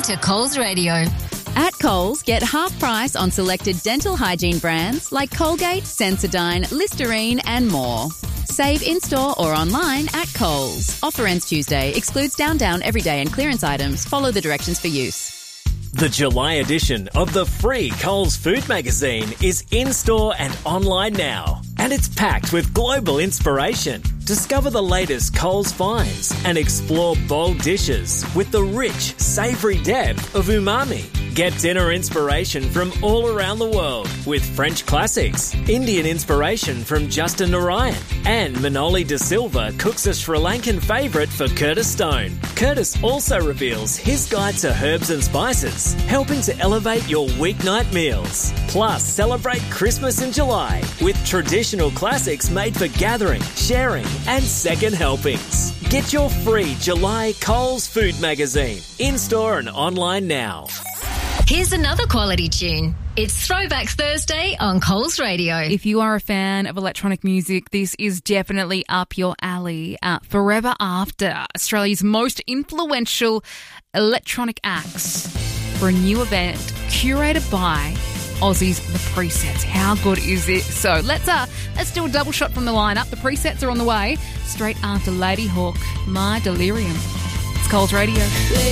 to Coles Radio. At Coles, get half price on selected dental hygiene brands like Colgate, Sensodyne, Listerine and more. Save in-store or online at Coles. Offer ends Tuesday. Excludes Down, Everyday and clearance items. Follow the directions for use. The July edition of the free Coles Food Magazine is in-store and online now. And it's packed with global inspiration. Discover the latest Coles finds and explore bold dishes with the rich, savoury depth of umami. Get dinner inspiration from all around the world with French classics, Indian inspiration from Justin Narayan, and Manoli De Silva cooks a Sri Lankan favourite for Curtis Stone. Curtis also reveals his guide to herbs and spices, helping to elevate your weeknight meals. Plus, celebrate Christmas in July with traditional classics made for gathering, sharing, and second helpings. Get your free July Coles Food Magazine in-store and online now. Here's another quality tune. It's Throwback Thursday on Coles Radio. If you are a fan of electronic music, this is definitely up your alley. Forever After, Australia's most influential electronic acts, for a new event curated by Aussie's The Presets. How good is it? So let's do a double shot from the lineup. The Presets are on the way straight after Lady Hawk, My Delirium. It's Coles Radio.